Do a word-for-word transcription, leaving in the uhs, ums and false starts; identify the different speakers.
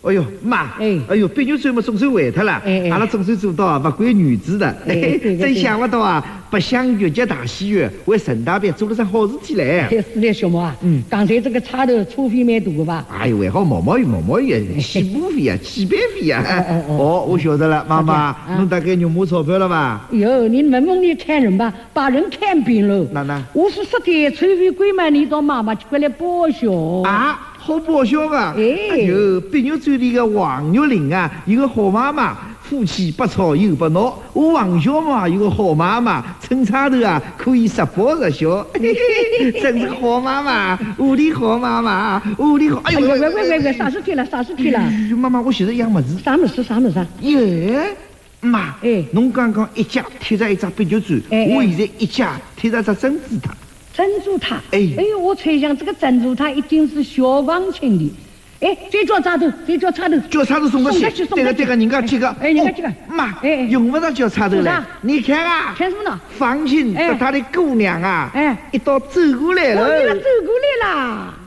Speaker 1: 哎呦妈，哎，哎呦，别扭嘴嘛总算坏脱了，哎，阿拉总算做到啊，不管女子的，真想不到啊，不想越级大戏院为陈大便做了桩好事体来。
Speaker 2: 是的，小毛啊，嗯，刚才这个差头粗费蛮多的吧？
Speaker 1: 哎呦，还好毛毛雨毛毛雨，起步费啊，起班费啊。哦，我晓得了，妈妈，侬大概用没钞票了吧？
Speaker 2: 哟，你蒙蒙你看人吧，把人看扁了。
Speaker 1: 哪哪？
Speaker 2: 我是说的，除非贵嘛，你到妈妈去过来报销
Speaker 1: 啊。好报销啊！哎呦，别扭嘴里的王玉玲啊，有个好妈妈，夫妻不吵又不闹。我王小妈有个好妈妈，趁差头啊可以十包十销，真是好妈妈，屋里好妈妈，屋里好。
Speaker 2: 哎呦，喂喂喂喂，啥事体了？啥事体了？
Speaker 1: 妈妈，我现在养么子？
Speaker 2: 啥么事？啥么事？
Speaker 1: 耶，妈，哎，侬刚刚一家贴着一只别扭嘴，我现在一家贴着只珍珠塔。
Speaker 2: 珍珠塔，哎，哎呦，我猜想这个珍珠塔一定是小芳请的，哎，再叫插头，再叫插头，
Speaker 1: 叫插头送过去，这个这个人家这个，
Speaker 2: 哎，人家这个，
Speaker 1: 妈，哎，用不着叫插头了，你看啊，
Speaker 2: 看什么呢？
Speaker 1: 方琴和他的姑娘啊，哎，一道走过来了，
Speaker 2: 哦，你走过来啦。